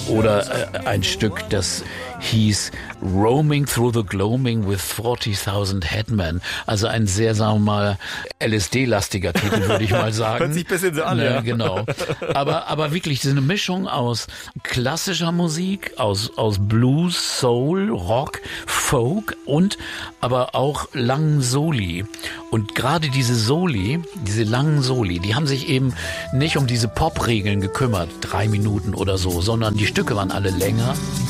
Oder ein Stück, das hieß Roaming Through the Gloaming with 40.000 Headmen. Also ein sehr, sagen wir mal, LSD-lastiger Titel, würde ich mal sagen. Hört sich ein bisschen so an, ja. Genau. Aber wirklich, so eine Mischung aus klassischer Musik, aus Blues, Soul, Rock, Folk und aber auch langen Soli. Und gerade diese langen Soli, die haben sich eben nicht um diese Pop-Regeln gekümmert, 3 Minuten oder so, sondern die Stücke waren alle länger.